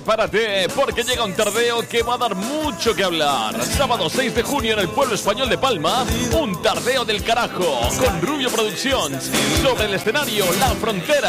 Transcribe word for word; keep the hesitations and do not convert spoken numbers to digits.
prepárate, porque llega un tardeo que va a dar mucho que hablar. Sábado seis de junio en el pueblo español de Palma, un tardeo del carajo, con Rubio Productions. Sobre el escenario, La Frontera.